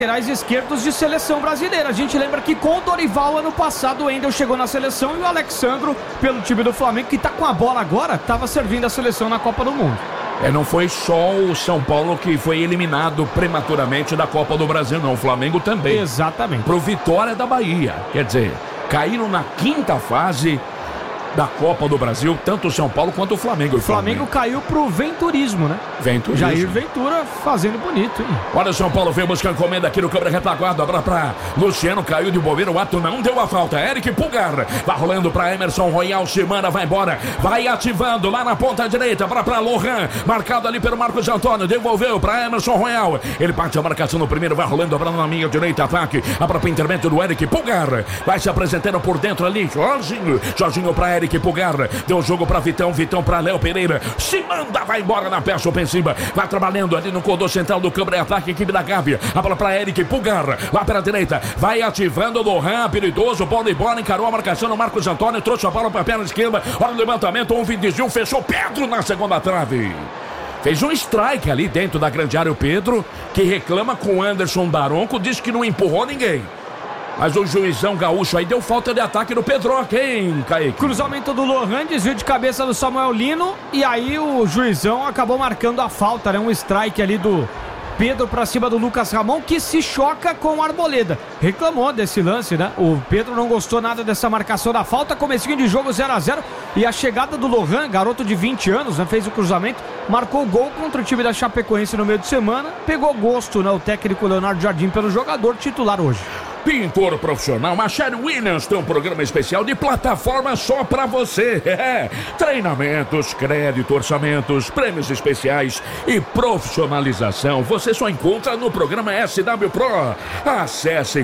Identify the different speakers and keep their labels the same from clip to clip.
Speaker 1: laterais esquerdos de seleção brasileira. A gente lembra que com o Dorival, ano passado, o Wendel chegou na seleção e o Alexandro, pelo time do Flamengo, que tá com a bola agora, tava servindo a seleção na Copa do Mundo.
Speaker 2: Não foi só o São Paulo que foi eliminado prematuramente da Copa do Brasil, não. O Flamengo também.
Speaker 1: Exatamente.
Speaker 2: Pro Vitória da Bahia. Quer dizer, caíram na quinta fase da Copa do Brasil, tanto o São Paulo quanto o Flamengo.
Speaker 1: O Flamengo caiu pro Venturismo, né?
Speaker 2: Venturismo.
Speaker 1: Jair Ventura fazendo bonito, hein?
Speaker 2: Olha, o São Paulo veio buscar encomenda aqui no câmera retaguarda. Agora pra Luciano, caiu de bobeira, o ato não deu a falta. Eric Pulgar, vai rolando pra Emerson Royal, Semana vai embora, vai ativando lá na ponta direita, pra Lohan, marcado ali pelo Marcos Antônio, devolveu pra Emerson Royal, ele parte a marcação no primeiro, vai rolando, abrindo na minha direita, ataque, abra pro intervento do Eric Pulgar, vai se apresentando por dentro ali, Jorginho pra Eric Pulgar, deu o jogo pra Vitão pra Léo Pereira, se manda, vai embora na peça ofensiva, vai trabalhando ali no corredor central do câmera de ataque, equipe da Gávea, a bola pra Eric Pulgar, lá pela direita, vai ativando o Lohan, habilidoso, bola e bola, encarou a marcação no Marcos Antônio, trouxe a bola pra perna esquerda, olha o levantamento, 1,21, fechou Pedro na segunda trave. Fez um strike ali dentro da grande área o Pedro, que reclama com o Anderson Daronco, diz que não empurrou ninguém. Mas o juizão gaúcho aí deu falta de ataque no Pedroca, hein, Kaique?
Speaker 1: Cruzamento do Lohan, desvio de cabeça do Samuel Lino, e aí o juizão acabou marcando a falta, né? Um strike ali do Pedro pra cima do Lucas Ramon, que se choca com o Arboleda. Reclamou desse lance, né? O Pedro não gostou nada dessa marcação da falta, comecinho de jogo 0-0, e a chegada do Lohan, garoto de 20 anos, né? Fez o cruzamento, marcou gol contra o time da Chapecoense no meio de semana, pegou gosto, né? O técnico Leonardo Jardim pelo jogador titular hoje.
Speaker 2: Pintor profissional Machado Williams tem um programa especial de plataforma só pra você. Treinamentos, crédito, orçamentos, prêmios especiais e profissionalização. Você só encontra no programa SW Pro. Acesse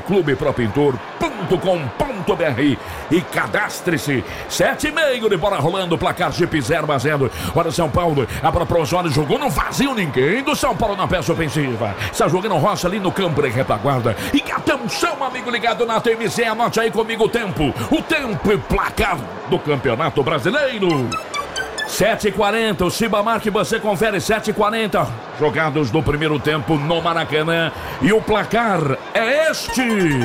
Speaker 2: clubepropintor.com.br e cadastre-se. 7,5 de bola rolando, placar Jeep 0-0. Olha o São Paulo, a própria Osório jogou no vazio, ninguém do São Paulo na peça ofensiva. Está jogando Roça ali no campo de retaguarda. E atenção, amigo ligado na TMC, anote aí comigo o tempo e placar do Campeonato Brasileiro. 7h40, o Cibamar que você confere, 7h40, jogados do primeiro tempo no Maracanã, e o placar é este.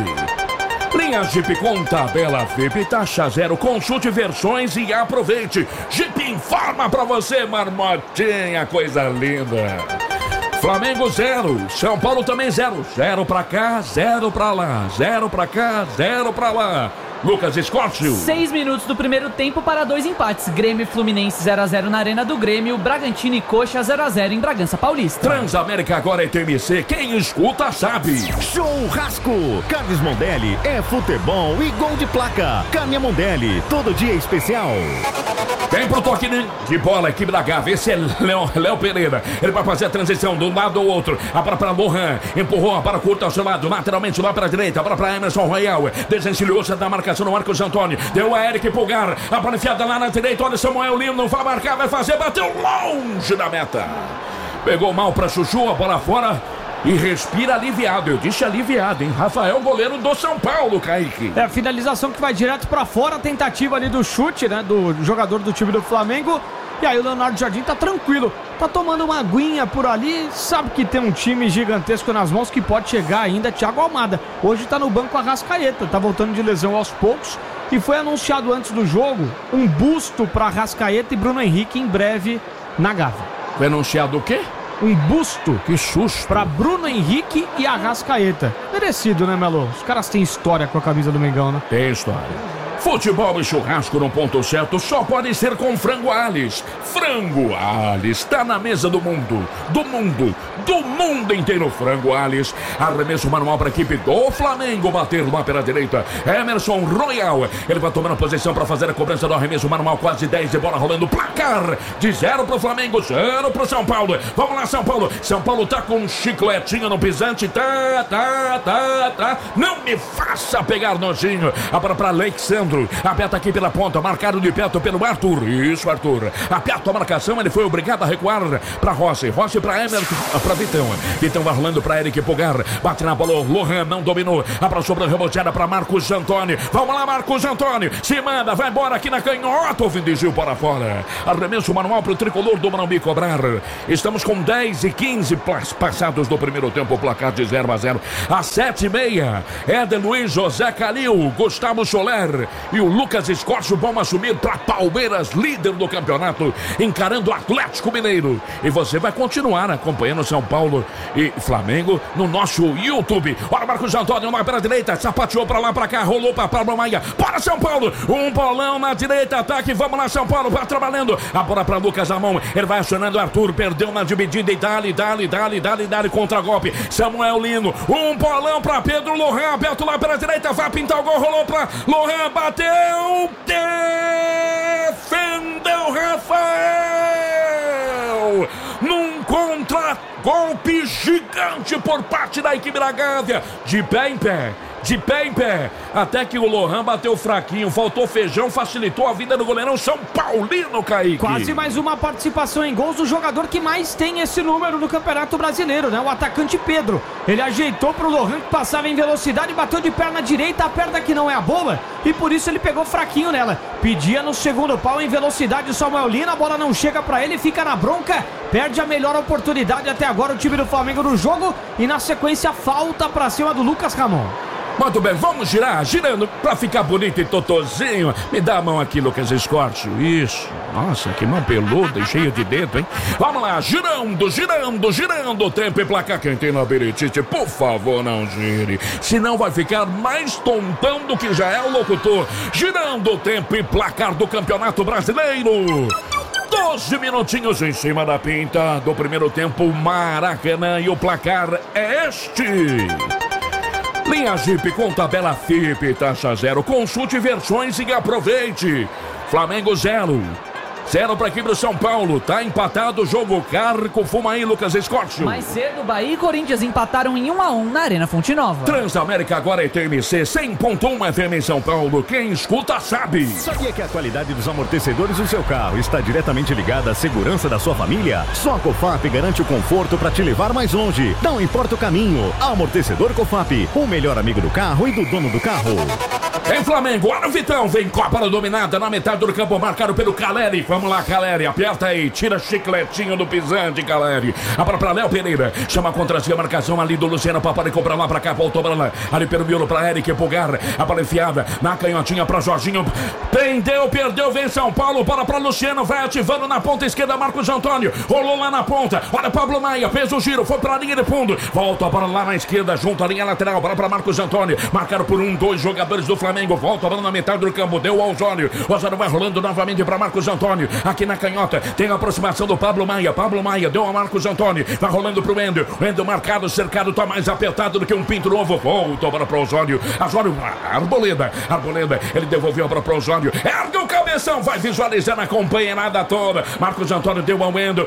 Speaker 2: Linha Jeep com tabela VIP, taxa zero, consulte versões e aproveite. Jeep informa pra você, marmotinha, coisa linda. Flamengo 0, São Paulo também 0. 0 pra cá, 0 pra lá. 0 pra cá, 0 pra lá. Lucas Escócio.
Speaker 3: 6 minutos do primeiro tempo para 2 empates. Grêmio e Fluminense 0-0 na Arena do Grêmio. Bragantino e Coxa 0-0 em Bragança Paulista.
Speaker 2: Transamérica agora é TMC. Quem escuta sabe.
Speaker 4: Churrasco. Carnes Mondelli é futebol e gol de placa. Carne Mondelli, todo dia especial.
Speaker 2: Vem pro toque de bola, equipe da Gávea. Esse é Léo Pereira. Ele vai fazer a transição de um lado ao outro. A bola para Lohan. Empurrou a bola curta ao seu lado. Lateralmente lá para a direita. A bola para Emerson Royal. Desencilhou-se da marcação no Marcos Antônio. Deu a Eric Pulgar. A bola enfiada lá na direita. Olha Samuel Lino. Não vai marcar, vai fazer. Bateu longe da meta. Pegou mal para Chuchu. A bola fora. E respira aliviado, eu disse aliviado, hein? Rafael, goleiro do São Paulo, Kaique.
Speaker 1: É a finalização que vai direto pra fora, a tentativa ali do chute, né? Do jogador do time do Flamengo. E aí o Leonardo Jardim tá tranquilo, tá tomando uma aguinha por ali, sabe que tem um time gigantesco nas mãos que pode chegar ainda. Thiago Almada, hoje tá no banco Arrascaeta, tá voltando de lesão aos poucos. E foi anunciado antes do jogo um busto pra Arrascaeta e Bruno Henrique em breve na Gávea.
Speaker 2: Foi anunciado o quê?
Speaker 1: Um busto,
Speaker 2: que susto,
Speaker 1: pra Bruno Henrique e Arrascaeta. Merecido, né, Melo? Os caras têm história com a camisa do Mengão, né?
Speaker 2: Tem história. Futebol e churrasco no ponto certo só pode ser com Frango Ales. Frango Ales tá na mesa do mundo inteiro. Frango Ales, arremesso manual para a equipe do Flamengo, bater lá pela direita. Emerson Royal, ele vai tomando posição para fazer a cobrança do arremesso manual, quase 10 de bola rolando, placar de 0 pro Flamengo, 0 pro São Paulo. Vamos lá, São Paulo. São Paulo tá com um chicletinho no pisante, tá. Não me faça pegar nojinho. A bola para Alexandro. Pedro. Aperta aqui pela ponta, marcado de perto pelo Arthur. Isso, Arthur. Aperta a marcação, ele foi obrigado a recuar pra Rossi. Rossi pra Emerson, pra Vitão. Vitão vai rolando pra Eric Pulgar. Bate na bola, Lohan não dominou. Abra sobre a reboteada pra Marcos Antônio. Vamos lá, Marcos Antônio. Se manda, vai embora aqui na canhota. O Vindigil para fora. Arremesso manual pro tricolor do Morumbi cobrar. Estamos com 10 e 15 passados do primeiro tempo. Placar de 0-0. Às 7h30. Éder Luiz, José Calil, Gustavo Soler e o Lucas Escorcio vão assumir para Palmeiras, líder do campeonato, encarando o Atlético Mineiro. E você vai continuar acompanhando São Paulo e Flamengo no nosso YouTube. Olha, Marcos Antônio, uma pela direita, sapateou para lá, para cá, rolou para Pablo Maia. Para São Paulo, um bolão na direita, ataque, vamos lá, São Paulo, vai trabalhando. A bola para Lucas Ramon, ele vai acionando o Arthur, perdeu na dividida e dali, contra-golpe. Samuel Lino, um bolão para Pedro Lohan, aberto lá pela direita, vai pintar o gol, rolou para Lohan, bateu, defendeu Rafael, num contra-golpe gigante por parte da equipe da Gávea, de pé em pé, até que o Lohan bateu fraquinho, faltou feijão, facilitou a vida do goleirão São Paulino, Kaique.
Speaker 1: Quase mais uma participação em gols do jogador que mais tem esse número no Campeonato Brasileiro, né? O atacante Pedro. Ele ajeitou pro Lohan, que passava em velocidade, bateu de perna direita, a perna que não é a boa, e por isso ele pegou fraquinho nela. Pedia no segundo pau em velocidade o Samuel Lino, a bola não chega pra ele, fica na bronca, perde a melhor oportunidade até agora o time do Flamengo no jogo, e na sequência falta pra cima do Lucas Ramon.
Speaker 2: Muito bem, vamos girando pra ficar bonito e totozinho. Me dá a mão aqui, Lucas Escorcio. Isso. Nossa, que mão peluda e cheia de dedo, hein? Vamos lá, girando. Tempo e placar. Quem tem labirintite, por favor, não gire. Senão vai ficar mais tontão do que já é o locutor. Girando o tempo e placar do Campeonato Brasileiro. 12 minutinhos em cima da pinta do primeiro tempo, Maracanã, e o placar é este. Linha Jeep com tabela FIP, taxa 0. Consulte versões e aproveite. Flamengo 0 para a equipe do São Paulo. Tá empatado o jogo. Carco, fuma aí, Lucas Escorcio.
Speaker 3: Mais cedo, Bahia e Corinthians empataram em 1-1 na Arena Fonte Nova.
Speaker 2: Transamérica agora é TMC 100.1 FM em São Paulo. Quem escuta sabe.
Speaker 4: Sabia que a qualidade dos amortecedores do seu carro está diretamente ligada à segurança da sua família? Só a Cofap garante o conforto para te levar mais longe. Não importa o caminho. Amortecedor Cofap, o melhor amigo do carro e do dono do carro.
Speaker 2: Em Flamengo, olha o Vitão, vem Copa dominada na metade do campo, marcado pelo Caleri. Vamos lá, Caleri, aperta aí, tira chicletinho do pisante, Caleri. A bola pra Léo Pereira, chama contra si a marcação ali do Luciano Paparico pra lá, pra cá, voltou pra lá, ali pelo miolo pra Eric Pulgar, a bola enfiada na canhotinha pra Jorginho, prendeu, perdeu, vem São Paulo, bola pra Luciano, vai ativando na ponta esquerda, Marcos Antônio, rolou lá na ponta, olha Pablo Maia, fez o giro, foi pra linha de fundo, volta a bola lá na esquerda, junto à linha lateral, bola pra Marcos Antônio, marcado por 2 jogadores do Flamengo, volta a bola na metade do campo, deu ao Osório vai rolando novamente para Marcos Antônio, aqui na canhota, tem a aproximação do Pablo Maia deu a Marcos Antônio, vai rolando pro Wendel marcado, cercado, tá mais apertado do que um pinto novo, volta a bola pro Osório, Arboleda, ele devolveu a bola pro Osório, ergue o cabeção, vai visualizando a companheirada toda, Marcos Antônio deu ao Wendel,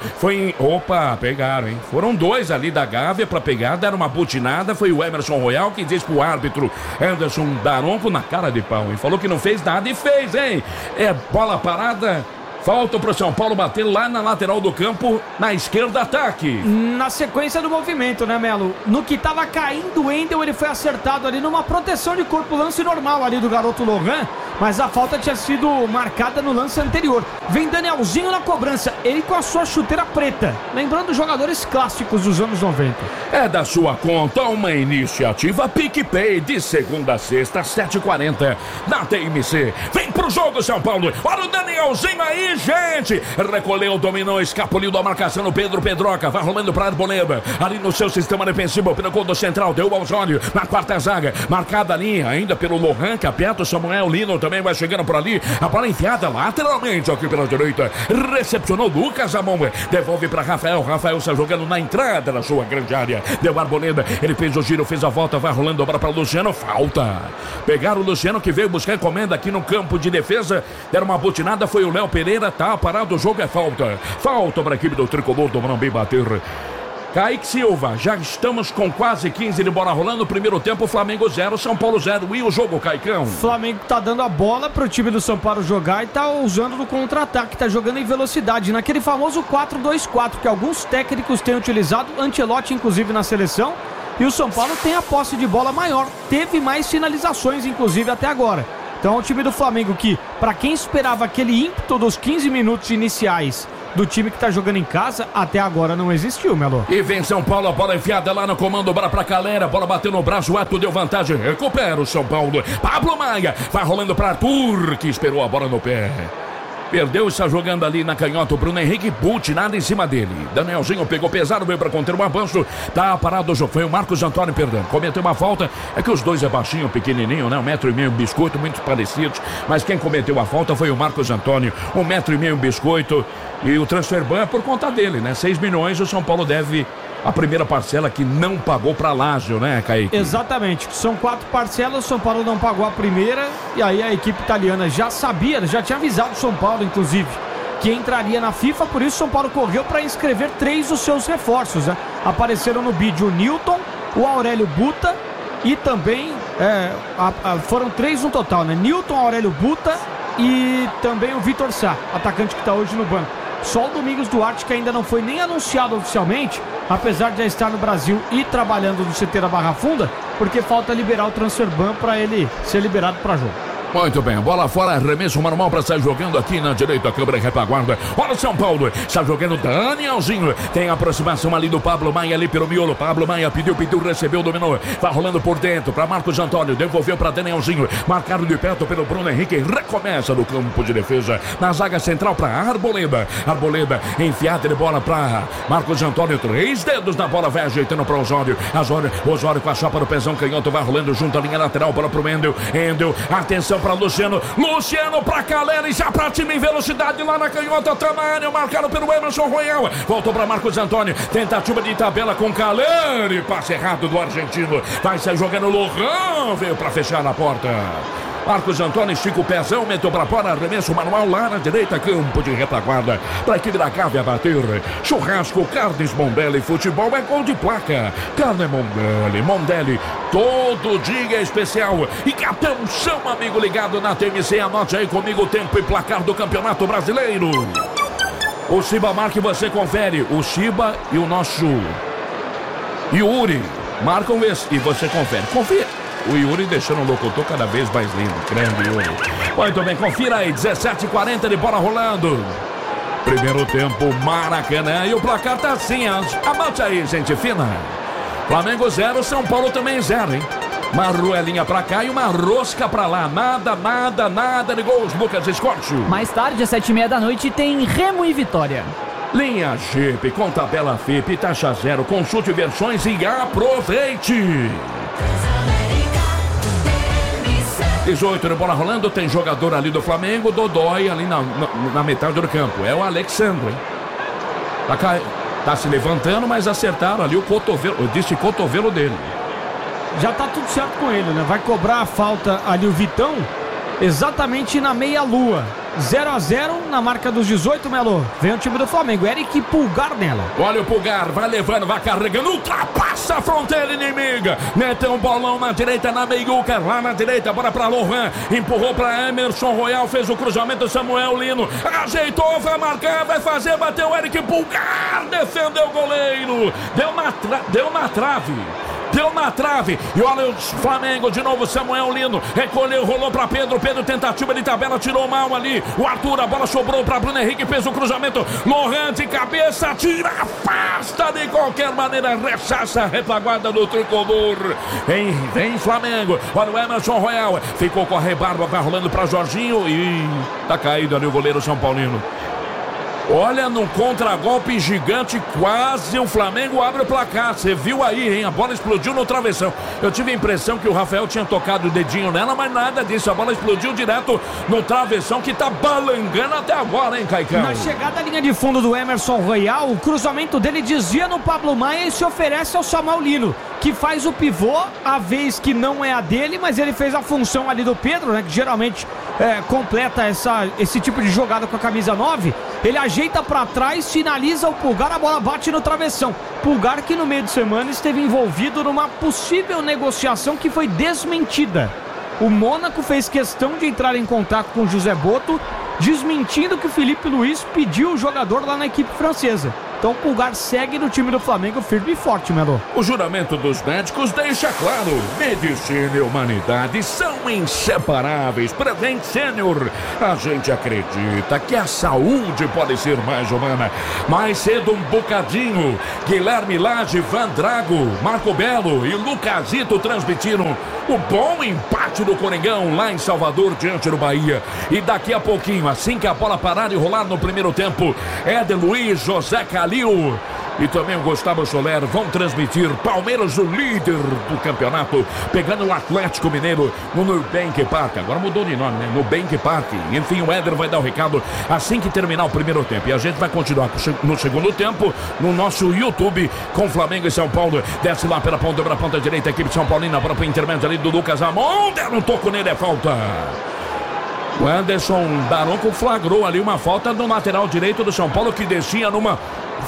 Speaker 2: pegaram, hein, foram 2 ali da Gávea pra pegar, deram uma butinada, foi o Emerson Royal que diz pro árbitro Anderson Daronco na cara de pau, hein? Falou que não fez nada e fez, hein? É bola parada. Falta pro São Paulo bater lá na lateral do campo, na esquerda, ataque.
Speaker 1: Na sequência do movimento, né, Melo? No que tava caindo o Wendel, ele foi acertado ali numa proteção de corpo, lance normal ali do garoto Lohan, mas a falta tinha sido marcada no lance anterior. Vem Danielzinho na cobrança, ele com a sua chuteira preta, lembrando os jogadores clássicos dos anos 90.
Speaker 2: É da sua conta uma iniciativa PicPay de segunda a sexta, 7h40, na TMC. Vem pro jogo, São Paulo. Olha o Danielzinho aí, gente. Recolheu, dominou, escapuliu da marcação no Pedro Pedroca. Vai rolando para Arboleda. Ali no seu sistema defensivo, pelo gol do central. Deu ao Osório na quarta zaga. Marcada a linha ainda pelo Lohan, que aperta o Samuel Lino. Também vai chegando por ali. A bola enfiada lateralmente aqui pela direita. Recepcionou Lucas Ramon. Devolve para Rafael. Rafael está jogando na entrada da sua grande área. Deu Arboleda. Ele fez o giro, fez a volta. Vai rolando a bola para Luciano. Falta. Pegaram o Luciano, que veio buscar encomenda aqui no campo de defesa. Deram uma butinada. Foi o Léo Pereira. Tá parado, o jogo é falta. Falta para a equipe do tricolor do Morumbi bater. Kaique Silva, já estamos com quase 15 de bola rolando. Primeiro tempo, Flamengo 0, São Paulo 0. E o jogo, Caicão?
Speaker 1: O Flamengo tá dando a bola pro time do São Paulo jogar e tá usando no contra-ataque, tá jogando em velocidade, naquele famoso 4-2-4 que alguns técnicos têm utilizado, Ancelotti inclusive na seleção, e o São Paulo tem a posse de bola maior, teve mais finalizações inclusive até agora. Então é um time do Flamengo que, para quem esperava aquele ímpeto dos 15 minutos iniciais do time que tá jogando em casa, até agora não existiu, Melo.
Speaker 2: E vem São Paulo, a bola enfiada lá no comando, bola pra Calera, bola bateu no braço, o Ato deu vantagem, recupera o São Paulo. Pablo Maia, vai rolando pra Arthur, que esperou a bola no pé. Perdeu, está jogando ali na canhota o Bruno Henrique, Bute, nada em cima dele. Danielzinho pegou pesado, veio para conter um avanço, tá parado o jogo. Foi o Marcos Antônio, perdão. Cometeu uma falta, é que os dois é baixinho, pequenininho, né? 1,5 m, biscoito, muito parecidos. Mas quem cometeu a falta foi o Marcos Antônio, 1,5 m, biscoito. E o transfer ban é por conta dele, né? 6 milhões, o São Paulo deve a primeira parcela que não pagou para Lazio, né, Kaique?
Speaker 1: Exatamente, são 4 parcelas, o São Paulo não pagou a primeira, e aí a equipe italiana já sabia, já tinha avisado o São Paulo, inclusive, que entraria na FIFA, por isso o São Paulo correu para inscrever 3 dos seus reforços, né? Apareceram no bid o Newton, o Aurélio Buta e também, foram 3 no total, né? Newton, Aurélio Buta e também o Vitor Sá, atacante que está hoje no banco. Só o Domingos Duarte, que ainda não foi nem anunciado oficialmente, apesar de já estar no Brasil e trabalhando no CT da Barra Funda, porque falta liberar o transfer ban para ele ser liberado para jogo.
Speaker 2: Muito bem, bola fora, arremesso manual para sair jogando aqui na direita, câmera retaguarda. Olha o São Paulo, está jogando Danielzinho. Tem aproximação ali do Pablo Maia ali pelo miolo. Pablo Maia pediu, recebeu, dominou. Vai rolando por dentro para Marcos Antônio, devolveu para Danielzinho. Marcado de perto pelo Bruno Henrique, recomeça no campo de defesa. Na zaga central para Arboleda. Arboleda enfiada de bola para Marcos Antônio, 3 dedos na bola, vai ajeitando para Osório. Osório com a chapa no pezão canhoto, vai rolando junto à linha lateral, bola pro Endel. Atenção para Luciano para Calera e já pra time em velocidade lá na canhota, Tamário, marcado pelo Emerson Royal, voltou para Marcos Antônio, tentativa de tabela com Calera e passe errado do argentino, vai sair jogando Lohan, veio para fechar na porta. Marcos Antônio estica o pezão, meteu pra fora, arremesso manual lá na direita, campo de retaguarda, pra equipe da Gávea bater. Churrasco, carnes Mondelli, futebol é gol de placa. Carne Mondelli, todo dia é especial. E atenção, amigo ligado na TMC, anote aí comigo o tempo e placar do Campeonato Brasileiro. O Shiba marca e você confere. O Shiba e o nosso Yuri marcam esse e você confere. Confira. O Yuri deixando o locutor cada vez mais lindo. Grande Yuri. Muito bem, confira aí. 17h40 de bola rolando. Primeiro tempo, Maracanã. E o placar tá assim, anote aí, gente fina. Flamengo 0, São Paulo também 0, hein? Uma ruelinha pra cá e uma rosca pra lá. Nada de gols, Lucas Escorcho.
Speaker 3: Mais tarde, às 7h30 da noite, tem Remo e Vitória.
Speaker 2: Linha Jeep com tabela FIP, taxa 0. Consulte versões e aproveite. 18 de bola rolando, tem jogador ali do Flamengo, Dodói ali na metade do campo. É o Alexandre, hein? Tá se levantando, mas acertaram ali o cotovelo, eu disse cotovelo dele.
Speaker 1: Já tá tudo certo com ele, né? Vai cobrar a falta ali o Vitão, exatamente na meia-lua. 0-0 na marca dos 18, Melo. Vem o time do Flamengo, Eric Pulgar nela.
Speaker 2: Olha o Pulgar, vai levando, vai carregando, ultrapassa a fronteira inimiga. Meteu um bolão na direita, na meiuca, lá na direita, bora pra Lohan. Empurrou pra Emerson Royal, fez o cruzamento, Samuel Lino. Ajeitou, vai marcar, vai fazer, bateu o Eric Pulgar, defendeu o goleiro. Deu na trave. E olha o Flamengo de novo, Samuel Lino recolheu, rolou pra Pedro, tentativa de tabela, tirou mal ali, o Arthur, a bola sobrou pra Bruno Henrique, fez o cruzamento, Lohan de cabeça, tira, afasta de qualquer maneira, rechaça a retaguarda do tricolor. Vem Flamengo, olha o Emerson Royal, ficou com a rebarba, vai rolando pra Jorginho e tá caído ali o goleiro São Paulino. Olha, num contragolpe gigante, quase o Flamengo abre o placar. Você viu aí, hein? A bola explodiu no travessão. Eu tive a impressão que o Rafael tinha tocado o dedinho nela, mas nada disso. A bola explodiu direto no travessão, que tá balangando até agora, hein, Caicão?
Speaker 1: Na chegada à linha de fundo do Emerson Royal, o cruzamento dele desvia no Pablo Maia e se oferece ao Samuel Lino, que faz o pivô, a vez que não é a dele, mas ele fez a função ali do Pedro, né? Que geralmente completa esse tipo de jogada com a camisa 9. ele ajeita pra trás, finaliza o Pulgar, a bola bate no travessão. Pulgar que no meio de semana esteve envolvido numa possível negociação que foi desmentida. O Mônaco fez questão de entrar em contato com o José Boto, desmentindo que o Felipe Luiz pediu o jogador lá na equipe francesa. Então o Pulgar segue no time do Flamengo firme e forte, Melo.
Speaker 2: O juramento dos médicos deixa claro: medicina e humanidade são inseparáveis. Prevent Senior, a gente acredita que a saúde pode ser mais humana. Mais cedo um bocadinho, Guilherme Lage, Van Drago, Marco Belo e Lucasito transmitiram o bom empate do Coringão lá em Salvador diante do Bahia. E daqui a pouquinho, assim que a bola parar de rolar no primeiro tempo, Éder Luiz, José Calil e também o Gustavo Soler vão transmitir Palmeiras, o líder do campeonato, pegando o Atlético Mineiro no Nubank Park. Agora mudou de nome, né? Nubank Park. Enfim, o Éder vai dar o recado assim que terminar o primeiro tempo. E a gente vai continuar no segundo tempo no nosso YouTube com Flamengo e São Paulo. Desce lá pela ponta direita, a equipe de São Paulino, para o intermédio ali do Lucas Ramon. Deram um toco nele, é falta. O Anderson Daronco flagrou ali uma falta no lateral direito do São Paulo, que descia numa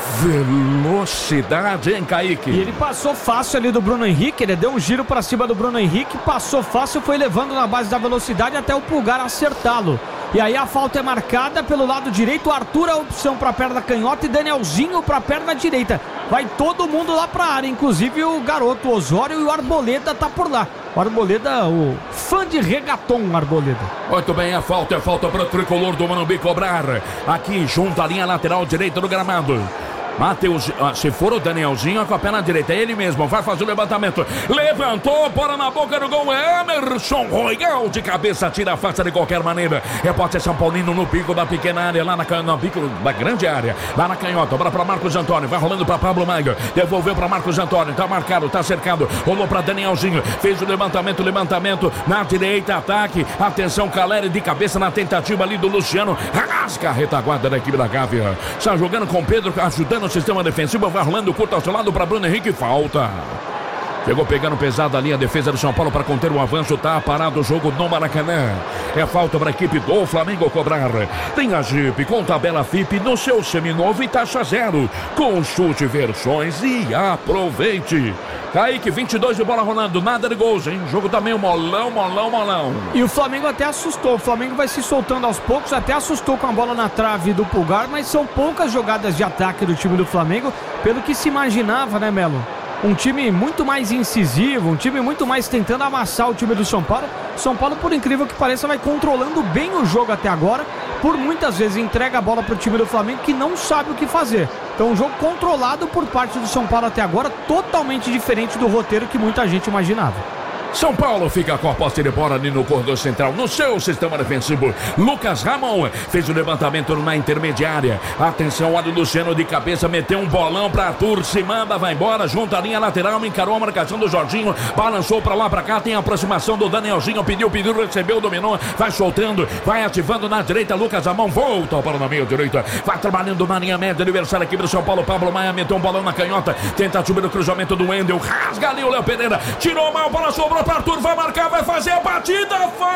Speaker 2: velocidade, hein, Kaique?
Speaker 1: E ele passou fácil ali do Bruno Henrique, ele deu um giro pra cima do Bruno Henrique, passou fácil, foi levando na base da velocidade até o Pulgar acertá-lo. E aí a falta é marcada pelo lado direito, Arthur a opção pra perna canhota e Danielzinho pra perna direita. Vai todo mundo lá pra área, inclusive o garoto Osório, e o Arboleda tá por lá. O Arboleda, o fã de reggaeton, Arboleda.
Speaker 2: Muito bem, é falta para o tricolor do Morumbi cobrar. Aqui junto à linha lateral direita do gramado. Matheus, se for o Danielzinho, com a perna direita, é ele mesmo, vai fazer o levantamento. Levantou, bora na boca do gol, Emerson Royal de cabeça, tira a face de qualquer maneira. Repórter São Paulino no pico da pequena área, lá no pico da grande área, lá na canhota, bora para Marcos Antônio, vai rolando para Pablo Maia, devolveu para Marcos Antônio, tá marcado, tá cercado, rolou para Danielzinho, fez o levantamento na direita, ataque, atenção, Caleri de cabeça na tentativa ali do Luciano, rasga a retaguarda da equipe da Gávea, está jogando com Pedro, ajudando o sistema defensivo, vai rolando curto ao seu lado para Bruno Henrique, falta. Chegou pegando pesado ali a defesa do São Paulo para conter o avanço, tá parado o jogo no Maracanã. É falta para a equipe do Flamengo cobrar. Tem a Jeep com tabela FIP no seu seminovo e taxa zero. Consulte versões e aproveite. Kaique, 22 de bola rolando, nada de gols, hein? O jogo tá meio molão.
Speaker 1: E o Flamengo até assustou, o Flamengo vai se soltando aos poucos, até assustou com a bola na trave do Pulgar, mas são poucas jogadas de ataque do time do Flamengo, pelo que se imaginava, né, Melo? Um time muito mais incisivo, um time muito mais tentando amassar o time do São Paulo. São Paulo, por incrível que pareça, vai controlando bem o jogo até agora. Por muitas vezes entrega a bola para o time do Flamengo, que não sabe o que fazer. Então um jogo controlado por parte do São Paulo até agora, totalmente diferente do roteiro que muita gente imaginava.
Speaker 2: São Paulo fica com a posse de bola ali no corredor central, no seu sistema defensivo. Lucas Ramon fez o levantamento na intermediária. Atenção, olha o Luciano de cabeça, meteu um bolão para Arthur, se manda, vai embora, junto à linha lateral, encarou a marcação do Jorginho, balançou para lá, para cá, tem a aproximação do Danielzinho, pediu, recebeu, dominou, vai soltando, vai ativando na direita, Lucas Ramon volta a bola na meia direita, vai trabalhando na linha média, adversário aqui do São Paulo, Pablo Maia meteu um bolão na canhota, tentativa do cruzamento do Wendel, rasga ali o Léo Pereira, tirou mal, bola sobrou para Arthur, vai marcar, vai fazer a batida,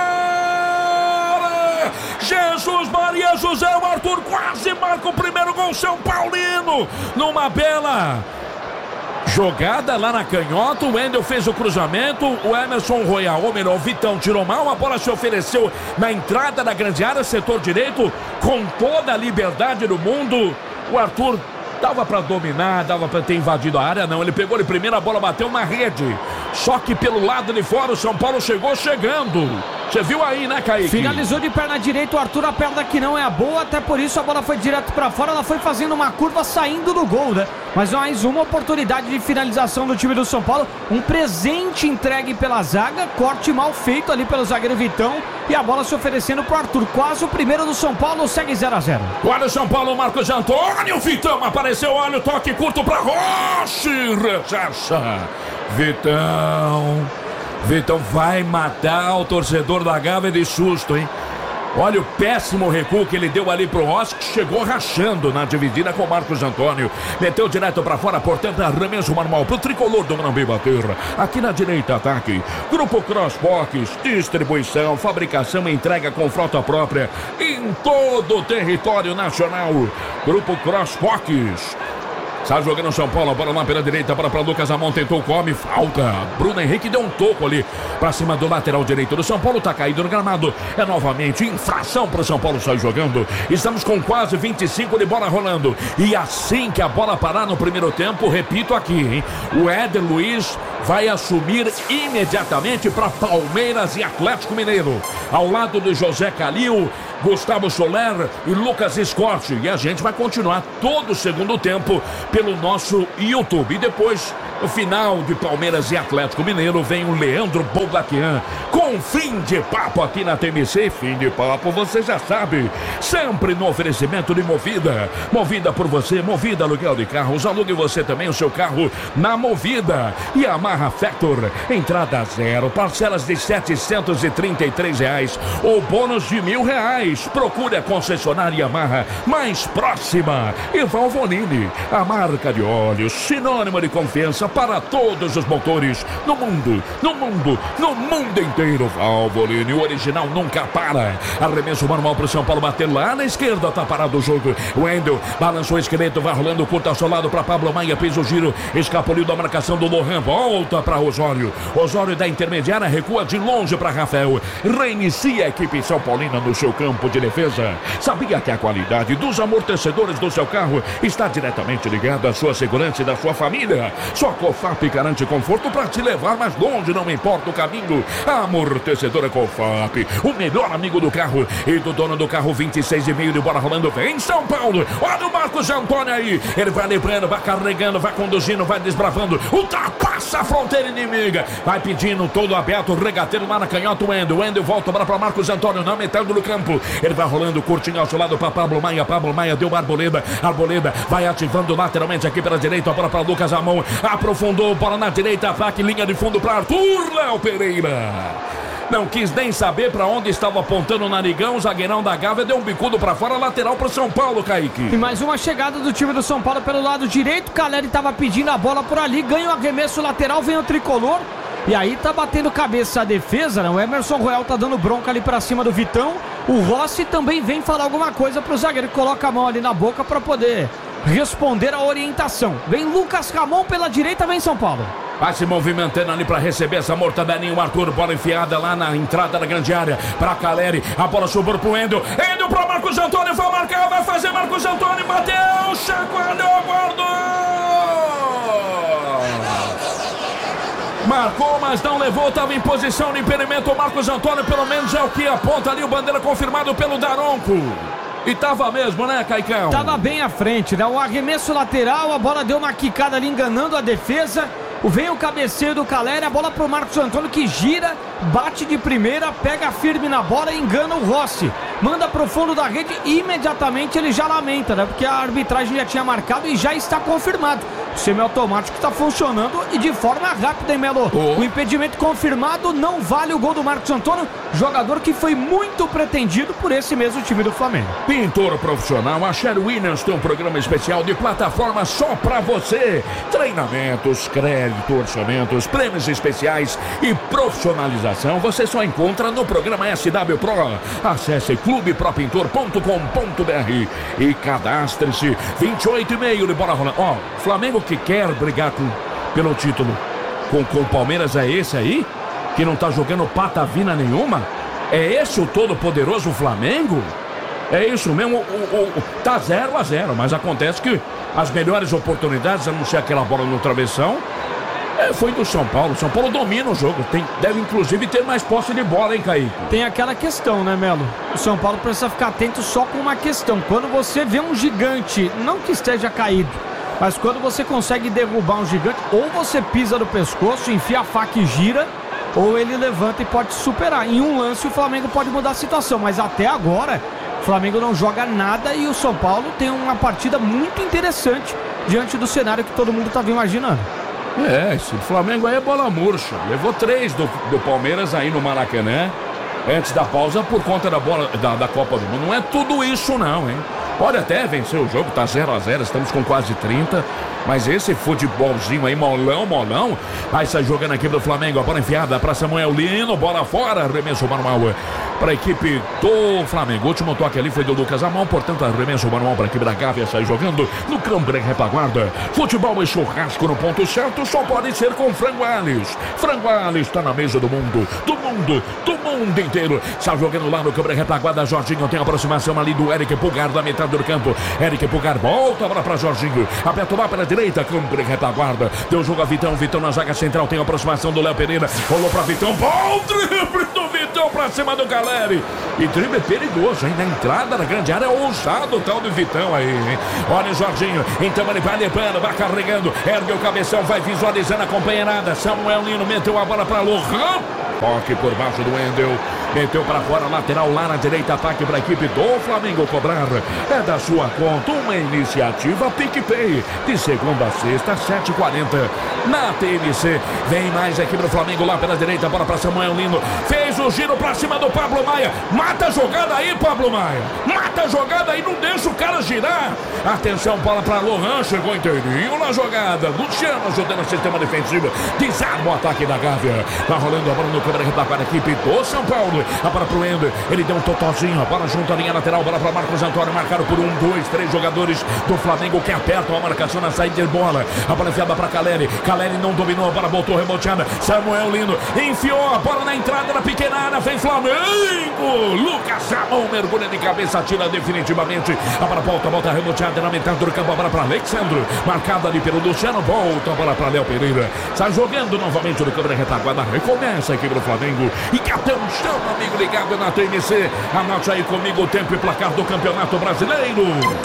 Speaker 2: fora! Jesus Maria José, o Arthur quase marca o primeiro gol São Paulino, numa bela jogada lá na canhota. O Wendel fez o cruzamento, o Emerson Royal, ou melhor, o Vitão tirou mal, a bola se ofereceu na entrada da grande área, setor direito, com toda a liberdade do mundo. O Arthur dava para dominar, dava para ter invadido a área, não, ele pegou de primeira, a bola bateu na rede, só que pelo lado de fora o São Paulo chegou chegando. Você viu aí, né, Kaique?
Speaker 1: Finalizou de perna direita, o Arthur, a perna que não é a boa, até por isso a bola foi direto pra fora, ela foi fazendo uma curva saindo do gol, né? Mas mais uma oportunidade de finalização do time do São Paulo, um presente entregue pela zaga, corte mal feito ali pelo zagueiro Vitão, e a bola se oferecendo pro Arthur, quase o primeiro do São Paulo, segue 0-0.
Speaker 2: Olha o São Paulo, Marcos Antônio, Vitão apareceu, olha o toque curto pra Roche, rechaça, Vitão vai matar o torcedor da Gávea de susto, hein? Olha o péssimo recuo que ele deu ali pro Rossi, que chegou rachando na dividida com o Marcos Antônio. Meteu direto pra fora, portanto, arremesso manual pro tricolor do Morumbi bater. Aqui na direita, ataque. Grupo Crossbox, distribuição, fabricação e entrega com frota própria em todo o território nacional. Grupo Crossbox. Está jogando o São Paulo, a bola lá pela direita, bola para Lucas Ramon, tentou, come, falta. Bruno Henrique deu um toco ali para cima do lateral direito do São Paulo, está caído no gramado. É novamente infração para o São Paulo sair jogando. Estamos com quase 25 de bola rolando. E assim que a bola parar no primeiro tempo, repito aqui, hein? O Éder Luiz vai assumir imediatamente para Palmeiras e Atlético Mineiro. Ao lado de José Calil, Gustavo Soler e Lucas Scott. E a gente vai continuar todo o segundo tempo pelo nosso YouTube. E depois, no final de Palmeiras e Atlético Mineiro, vem o Leandro Boldaquian com fim de papo aqui na TMC. Fim de papo, você já sabe, sempre no oferecimento de Movida. Movida por você, Movida aluguel de carros. Alugue você também o seu carro na Movida. E a Yamaha Factor, entrada zero, parcelas de R$733 ou bônus de R$1.000. Procure a concessionária Yamaha mais próxima. E Valvoline, a marca de óleos, sinônimo de confiança para todos os motores no mundo inteiro. Valvoline, o original nunca para. Arremesso manual para o São Paulo bater lá na esquerda, tá parado o jogo. Wendel balançou o esqueleto, vai rolando curta solado para Pablo Maia, fez o giro, escapuliu da marcação do Lohan, volta para Osório. Osório da intermediária recua de longe para Rafael. Reinicia a equipe São Paulina no seu campo de defesa. Sabia que a qualidade dos amortecedores do seu carro está diretamente ligada à sua segurança e da sua família? Só a Cofap garante conforto para te levar mais longe, não importa o caminho. A amortecedora Cofap, o melhor amigo do carro e do dono do carro. 26,5 de bola rolando, vem São Paulo. Olha o Marcos Antônio aí, ele vai lembrando, vai carregando, vai conduzindo, vai desbravando, ultrapassa a fronteira inimiga, vai pedindo todo aberto, regateiro lá na canhota. Wendel volta para Marcos Antônio na metade do campo, ele vai rolando curtinho ao seu lado para Pablo Maia deu Arboleda vai ativando lateralmente aqui pela direita, a bola para Lucas Ramon, aprofundou, bola na direita, ataque, linha de fundo para Arthur Léo Pereira. Não quis nem saber para onde estava apontando o narigão. O zagueirão da Gávea deu um bicudo para fora, lateral para o São Paulo, Kaique.
Speaker 1: E mais uma chegada do time do São Paulo pelo lado direito. Caleri estava pedindo a bola por ali, ganha o arremesso lateral, vem o tricolor. E aí tá batendo cabeça a defesa, né? O Emerson Royal tá dando bronca ali para cima do Vitão. O Rossi também vem falar alguma coisa pro zagueiro, que coloca a mão ali na boca para poder responder a orientação. Vem Lucas Ramon pela direita, vem São Paulo.
Speaker 2: Vai se movimentando ali para receber essa mortadelinha. O Arthur, bola enfiada lá na entrada da grande área para Caleri. A bola sobrou pro Wendel para Marcos Antônio, vai marcar, vai fazer Marcos Antônio, bateu, chacoalhou, guardou. Marcou, mas não levou, estava em posição de impedimento. O Marcos Antônio, pelo menos é o que aponta ali o bandeira, confirmado pelo Daronco. E tava mesmo, né, Caicão?
Speaker 1: Tava bem à frente, né? O arremesso lateral, a bola deu uma quicada ali, enganando a defesa. Vem o cabeceio do Caleri, a bola pro Marcos Antônio, que gira, bate de primeira, pega firme na bola e engana o Rossi. Manda pro fundo da rede e imediatamente ele já lamenta, né? Porque a arbitragem já tinha marcado e já está confirmado. O semiautomático está funcionando e de forma rápida, hein, Melo? O impedimento confirmado, não vale o gol do Marcos Antônio, jogador que foi muito pretendido por esse mesmo time do Flamengo.
Speaker 2: Pintor profissional, a Sherry Williams tem um programa especial de plataforma só pra você. Treinamentos, crédito, orçamentos, prêmios especiais e profissionalização você só encontra no programa SW Pro. Acesse clubepropintor.com.br e cadastre-se. 28,5 de bola rolando. Ó, Flamengo que quer brigar pelo título com o Palmeiras é esse aí? Que não tá jogando patavina nenhuma? É esse o todo poderoso Flamengo? É isso mesmo, tá 0-0, mas acontece que as melhores oportunidades, a não ser aquela bola no travessão, foi do São Paulo. São Paulo domina o jogo, deve inclusive ter mais posse de bola, hein, Kaique?
Speaker 1: Tem aquela questão, né, Melo? O São Paulo precisa ficar atento só com uma questão. Quando você vê um gigante, não que esteja caído, mas quando você consegue derrubar um gigante, ou você pisa no pescoço, enfia a faca e gira, ou ele levanta e pode superar. Em um lance o Flamengo pode mudar a situação, mas até agora o Flamengo não joga nada e o São Paulo tem uma partida muito interessante diante do cenário que todo mundo estava imaginando.
Speaker 2: Esse Flamengo aí é bola murcha. Levou 3 do Palmeiras aí no Maracanã. antes da pausa por conta da bola da Copa do Mundo. Não é tudo isso não, hein? Pode até vencer o jogo, tá 0-0, estamos com quase 30. Mas esse futebolzinho aí, molão, vai sair jogando aqui pro Flamengo. A bola enfiada pra Samuel Lino, bola fora, arremesso manual pra equipe do Flamengo. O último toque ali foi do Lucas Ramon, portanto, arremesso manual pra equipe da Gávea, sai jogando no campo de retaguarda. Futebol e churrasco no ponto certo só pode ser com Frango Alves. Frango Alves tá na mesa do mundo inteiro. Sai jogando lá no campo de retaguarda. Jorginho tem a aproximação ali do Eric Pulgar da metade do campo. Eric Pulgar volta pra Jorginho, aperta lá pela direita, campo de retaguarda. Deu jogo a Vitão na zaga central, tem a aproximação do Léo Pereira. Rolou pra Vitão, bom drible do Vitão pra cima do Caleri. E drible perigoso, hein? Na entrada da grande área, ousado o tal do Vitão aí, hein? Olha o Jorginho, então ele vai levando, vai carregando, ergue o cabeção, vai visualizando a companheirada. Samuel Lino meteu a bola pra Lohan. Toque por baixo do Wendel. Meteu para fora, lateral lá na direita, ataque para a equipe do Flamengo cobrar. É da sua conta uma iniciativa PicPay. De segunda a sexta, 7h40 na TNC. Vem mais aqui pro Flamengo lá pela direita, bola para Samuel Lino. Fez o giro para cima do Pablo Maia. Mata a jogada aí, Pablo Maia. Mata a jogada aí, não deixa o cara girar. Atenção, bola para Lohan, chegou inteirinho na jogada. Luciano ajudando o sistema defensivo. Desarma o ataque da Gávea. Tá rolando a bola no câmera para a equipe do São Paulo. A bola pro Ender, ele deu um totalzinho, a bola junto à linha lateral, bola para Marcos Antônio, marcado por 1, 2, 3 jogadores do Flamengo que apertam a marcação na saída de bola. A bola enfiada para Caleri não dominou, a bola voltou reboteada. Samuel Lino enfiou a bola na entrada da pequena área, vem Flamengo. Lucas Ramon mergulha de cabeça, tira definitivamente. A bola volta reboteada na metade do campo, a bola para Alexandre, marcada ali pelo Luciano, volta a bola para Léo Pereira. Sai jogando novamente no campo de retaguarda, recomeça aqui pro Flamengo. E atenção, amigo ligado na TNC, anote aí comigo o tempo e placar do Campeonato Brasileiro.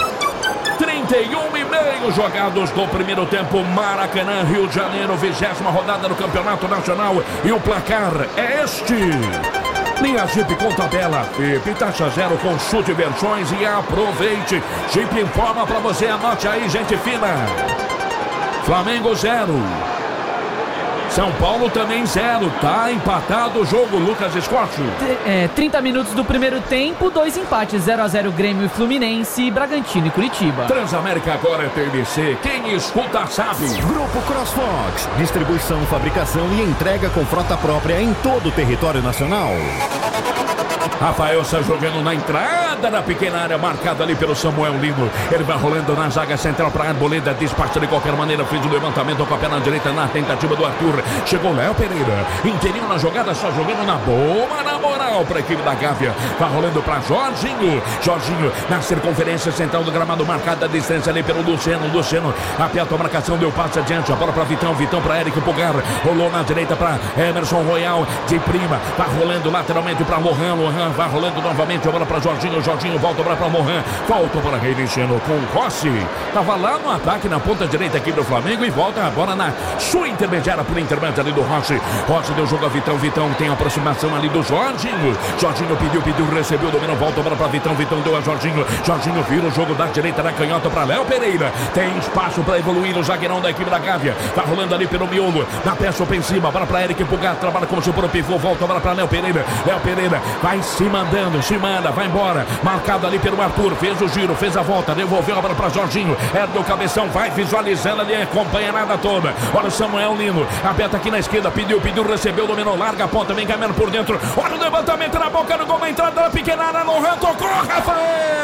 Speaker 2: 31,5 jogados do primeiro tempo, Maracanã, Rio de Janeiro, 20ª rodada do Campeonato Nacional. E o placar é este. Linha Jeep com tabela, FIP, taxa zero, consulte versões e aproveite. Jeep informa pra você, anote aí, gente fina. Flamengo 0. São Paulo também 0, tá empatado o jogo, Lucas Scott.
Speaker 3: 30 minutos do primeiro tempo, 2 empates, 0-0 Grêmio e Fluminense, Bragantino e Curitiba.
Speaker 2: Transamérica agora é TNC, quem escuta sabe.
Speaker 4: Grupo CrossFox, distribuição, fabricação e entrega com frota própria em todo o território nacional.
Speaker 2: Rafael está jogando na entrada da pequena área, marcada ali pelo Samuel Lino. Ele vai rolando na zaga central para Arboleda, despacha de qualquer maneira, fez o levantamento com a perna direita na tentativa do Arthur. Chegou Léo Pereira, inteirinho na jogada, só jogando na boa, na moral para a equipe da Gávea. Vai rolando para Jorginho na circunferência central do gramado, marcada a distância ali pelo Luciano aperta a marcação, deu passe adiante, a bola para Vitão para Eric Pulgar, rolou na direita para Emerson Royal, de prima, vai rolando lateralmente para Lohan, vai rolando novamente a bola para Jorginho volta para Lohan, volta para reiniciando com Rossi, tava lá no ataque na ponta direita aqui do Flamengo e volta agora na sua intermediária por intermédio ali do Rossi deu jogo a Vitão tem a aproximação ali do Jorginho pediu, recebeu, dominou, volta a bola para Vitão deu a Jorginho vira o jogo da direita na canhota para Léo Pereira, tem espaço para evoluir o zagueirão da equipe da Gávea, tá rolando ali pelo miolo, na peça ofensiva, bola para Eric Pulgar, trabalha como se for o pivô, volta a bola para Léo Pereira vai se manda, vai embora, marcado ali pelo Arthur, fez o giro, fez a volta, devolveu a bola para Jorginho, ergue o cabeção, vai visualizando ali, acompanha nada toda, olha o Samuel Lino, aperta aqui na esquerda, pediu, recebeu, dominou, larga a ponta, vem caminhando por dentro, olha o levantamento na boca do gol, a entrada da pequena área, Lohan tocou, Rafael!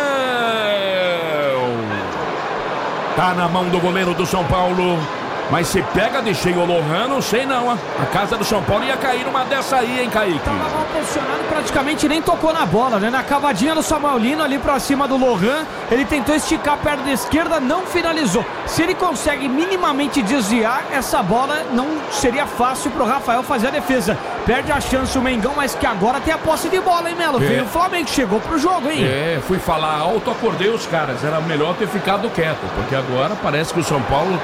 Speaker 2: Tá na mão do goleiro do São Paulo. Mas se pega de cheio o Lohan, não sei não. A casa do São Paulo ia cair numa dessa aí, hein, Kaique?
Speaker 1: Tava mal posicionado, praticamente nem tocou na bola, né? Na cavadinha do Samuel Lino ali pra cima do Lohan, ele tentou esticar a perna esquerda, não finalizou. Se ele consegue minimamente desviar, essa bola não seria fácil pro Rafael fazer a defesa. Perde a chance o Mengão, mas que agora tem a posse de bola, hein, Melo? Veio o Flamengo, chegou pro jogo, hein?
Speaker 2: Fui falar alto, acordei os caras. Era melhor ter ficado quieto, porque agora parece que o São Paulo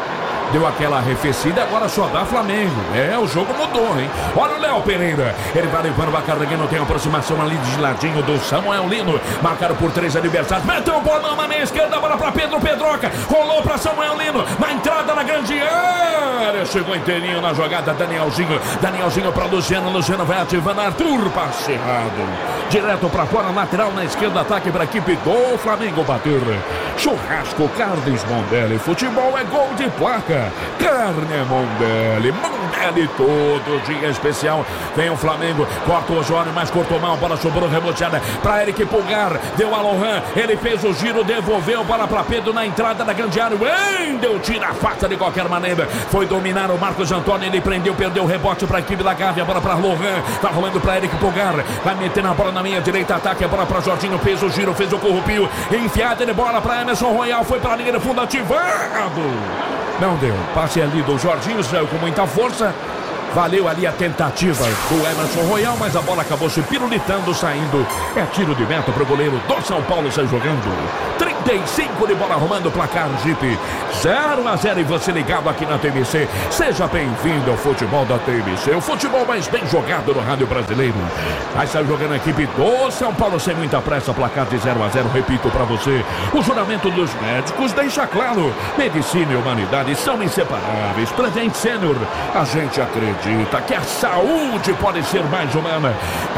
Speaker 2: deu aquela arrefecida, agora só dá Flamengo. O jogo mudou, hein? Olha o Léo Pereira, ele vai levando, vai carregando, tem aproximação ali de ladinho do Samuel Lino, marcado por 3 adversários, meteu o bolão na meia esquerda, bola pra Pedro Pedroca, rolou pra Samuel Lino, na entrada na grande área, chegou inteirinho na jogada, Danielzinho pra Luciano vai ativando, Arthur, passe errado, direto pra fora, lateral na esquerda, ataque pra equipe do Flamengo bater. Churrasco Carnes Mondelli, futebol é gol de placa, Carne Mondelli todo dia especial. Vem o Flamengo, corta o Osório, mas cortou mal, bola sobrou, reboteada pra Eric Pulgar, deu a Lohan, ele fez o giro, devolveu, bola pra Pedro na entrada da grande área, Wendel tira a faca de qualquer maneira, foi dominar o Marcos Antônio, ele prendeu, perdeu o rebote pra equipe da Gávea, bola pra Lohan, tá rolando pra Eric Pulgar, vai metendo a bola na minha direita, ataque, a bola pra Jorginho, fez o giro, fez o corrupio, enfiada de bola pra Emerson Royal, foi pra linha de fundo, ativado, não deu, passe ali do Jorginho, saiu com muita força, valeu ali a tentativa do Emerson Royal, mas a bola acabou se pirulitando, saindo. É tiro de meta pro goleiro do São Paulo, sai jogando. 35 de bola arrumando o placar, Jeep. 0-0 e você ligado aqui na TMC. Seja bem-vindo ao futebol da TMC, o futebol mais bem jogado no rádio brasileiro. Aí sai jogando a equipe do São Paulo sem muita pressa, placar de 0-0, repito pra você. O juramento dos médicos deixa claro, medicina e humanidade são inseparáveis. Presente Sênior, a gente acredita que a saúde pode ser mais humana.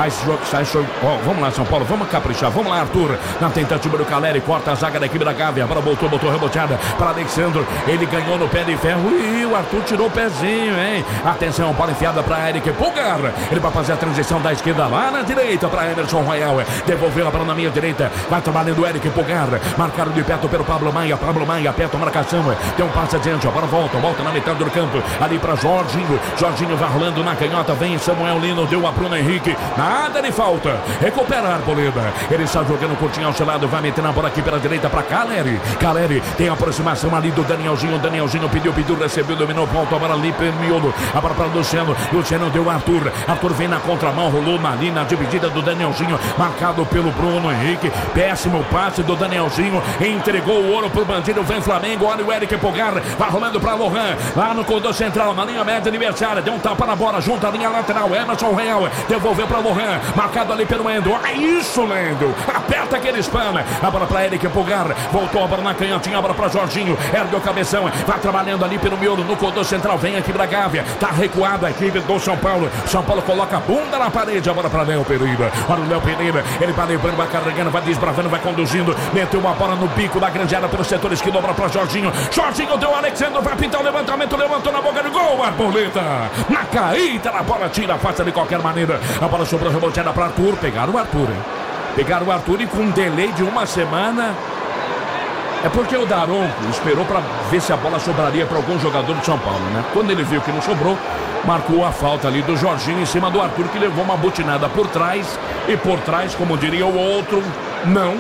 Speaker 2: Vamos lá, São Paulo, vamos caprichar, vamos lá, Arthur, na tentativa do Caleri, corta a zaga da equipe da Gávea, a bola botou reboteada para Alexandre, ele ganhou no pé de ferro e o Arthur tirou o pezinho, hein? Atenção, bola enfiada para Eric Pulgar, ele vai fazer a transição da esquerda lá na direita para Emerson Royal, devolveu a bola na minha direita, vai trabalhando o Eric Pulgar, marcado de perto pelo Pablo Maia, aperta a marcação, tem um passe adiante, a bola volta na metade do campo, ali para Jorginho vai rolando na canhota, vem Samuel Lino, deu a Bruno Henrique, nada de falta, recupera a Arboleda, ele está jogando curtinho ao seu lado, vai metendo a bola aqui pela direita para Caleri, tem a aproximação ali do Danielzinho pediu, recebeu, dominou, volta a bola ali pelo miolo, a bola para Luciano deu Arthur vem na contramão, rolou ali na dividida do Danielzinho, marcado pelo Bruno Henrique, péssimo passe do Danielzinho, entregou o ouro pro bandido, vem Flamengo, olha o Eric Pulgar, vai rolando para Lohan, lá no corredor central, na linha média adversária, deu um tapa na bola, junto à linha lateral, Emerson Real, devolveu para Lohan, marcado ali pelo Wendel, isso, Wendel, aperta aquele spam, a bola para Eric Pulgar, voltou a bola na canhotinha, a bola para Jorginho, ergueu o cabeção, vai trabalhando ali pelo miolo, no corredor central, vem aqui pra Gávea, tá recuado a equipe do São Paulo coloca a bunda na parede, a bola para Léo Pereira, olha o Léo Pereira, ele vai levando, vai carregando, vai desbravando, vai conduzindo, meteu uma bola no bico da grande área pelo setor esquerdo, a bola para Jorginho deu Alexandre, vai pintar o levantamento, levantou na boca do gol, Arboleda, na caída, a bola tira, afasta de qualquer maneira, a bola sobrou reboteada para Arthur, pegaram o Arthur e com um delay de uma semana. É porque o Daronco esperou para ver se a bola sobraria para algum jogador de São Paulo, né? Quando ele viu que não sobrou, marcou a falta ali do Jorginho em cima do Arthur, que levou uma butinada por trás. E por trás, como diria o outro, não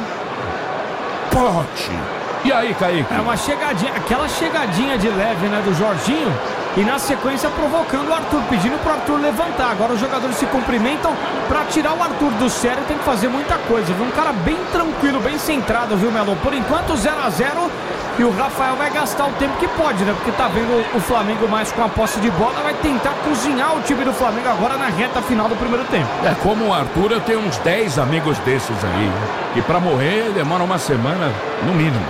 Speaker 2: pode. E aí, Kaique?
Speaker 1: É uma chegadinha, aquela chegadinha de leve, né, do Jorginho. E na sequência provocando o Arthur, pedindo pro Arthur levantar. Agora os jogadores se cumprimentam. Pra tirar o Arthur do sério tem que fazer muita coisa, viu? Um cara bem tranquilo, bem centrado, viu, Melo? Por enquanto 0-0 e o Rafael vai gastar o tempo que pode, né? Porque tá vendo o Flamengo mais com a posse de bola, vai tentar cozinhar o time do Flamengo agora na reta final do primeiro tempo.
Speaker 2: É, como o Arthur, eu tenho uns 10 amigos desses aí, que pra morrer demora uma semana no mínimo.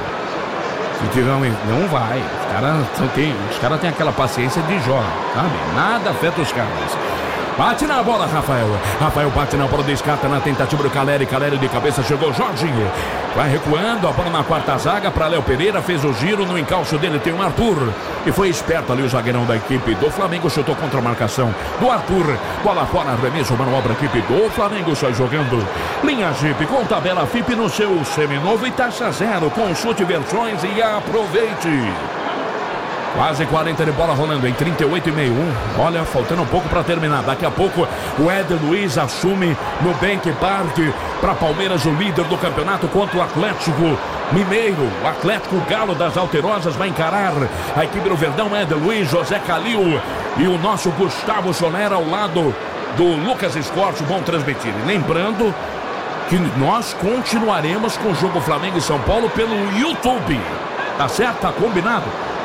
Speaker 2: Não vai. Os caras têm aquela paciência de Jó, sabe? Nada afeta os caras. Bate na bola, Rafael bate na bola, descarta na tentativa do Caleri de cabeça, chegou Jorginho, vai recuando, a bola na quarta zaga para Léo Pereira, fez o giro, no encalço dele tem o Arthur, e foi esperto ali o zagueirão da equipe do Flamengo, chutou contra a marcação do Arthur, bola fora, arremesso, manobra, equipe do Flamengo, sai jogando, linha Jeep, com tabela FIP no seu seminovo e taxa zero, consulte versões e aproveite. Quase 40 de bola rolando em 38,5. Olha, faltando um pouco para terminar. Daqui a pouco o Éder Luiz assume no Bank Park para Palmeiras, o líder do campeonato, contra o Atlético Mineiro. O Atlético Galo das Alterosas vai encarar a equipe do Verdão. Éder Luiz, José Calil e o nosso Gustavo Sonera ao lado do Lucas Escorte. Vão transmitir. Lembrando que nós continuaremos com o jogo Flamengo e São Paulo pelo YouTube. Tá certo? Tá combinado?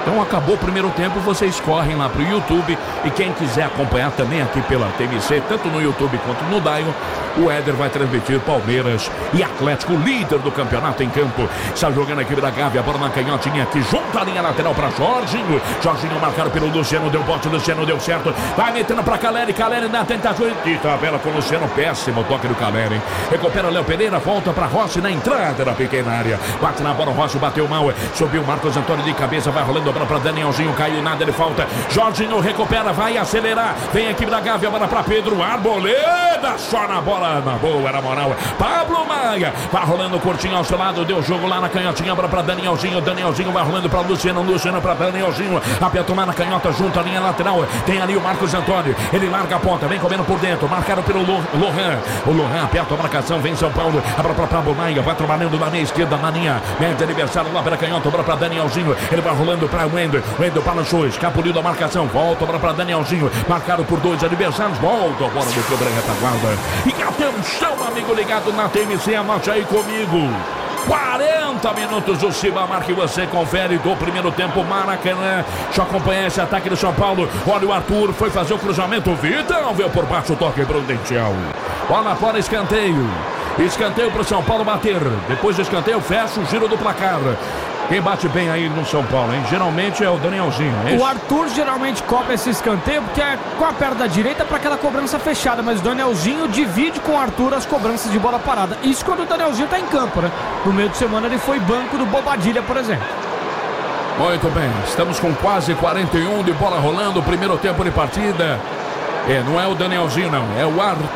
Speaker 2: Então acabou o primeiro tempo, vocês correm lá pro YouTube e quem quiser acompanhar também aqui pela TMC, tanto no YouTube quanto no Dial, o Éder vai transmitir Palmeiras e Atlético, líder do campeonato em campo. Está jogando a equipe da Gávea, a bola na canhotinha aqui, junto à linha lateral para Jorginho. Jorginho marcado pelo Luciano, deu bote, Luciano deu certo. Vai metendo para Caleri, Caleri na tentativa de tabela com o Luciano, péssimo toque do Caleri. Recupera Léo Pereira, volta para Rossi na entrada da pequena área. Bate na bola, Rossi bateu mal, subiu Marcos Antônio de cabeça, vai rolando a bola para Danielzinho, caiu nada, ele falta. Jorginho recupera, vai acelerar. Vem a equipe da Gávea, bola para Pedro Arboleda, só na bola. Na boa, na moral, Pablo Maia vai rolando curtinho ao seu lado, deu jogo lá na canhotinha, bola pra Danielzinho, Danielzinho vai rolando pra Luciano, Luciano pra Danielzinho, aperta na canhota junto à linha lateral, tem ali o Marcos Antônio, ele larga a ponta, vem comendo por dentro, marcado pelo Lohan, o Lohan aperta a marcação, vem São Paulo, a bola pra Pablo Maia, vai trabalhando na meia esquerda, na linha, média adversário lá pela canhota, bola pra Danielzinho, ele vai rolando pra Wendel balançou, escapuliu da marcação, volta, bola pra Danielzinho, marcado por dois adversários, volta a bola do cobra retaguarda, e atenção, amigo ligado na TMC, anote aí comigo. 40 minutos do Cibamar que você confere do primeiro tempo. Maracanã, deixa eu acompanhar esse ataque do São Paulo. Olha o Arthur, foi fazer o cruzamento. Vitão veio por baixo, o toque prudencial. Bola fora, escanteio. Escanteio para o São Paulo bater. Depois do escanteio, fecha o giro do placar. Quem bate bem aí no São Paulo, hein? Geralmente é o Danielzinho, é
Speaker 1: o Arthur geralmente cobra esse escanteio porque é com a perna da direita para aquela cobrança fechada, mas o Danielzinho divide com o Arthur as cobranças de bola parada. Isso quando o Danielzinho tá em campo, né? No meio de semana ele foi banco do Bobadilha, por exemplo.
Speaker 2: Muito bem, estamos com quase 41 de bola rolando, primeiro tempo de partida. Não é o Danielzinho não, é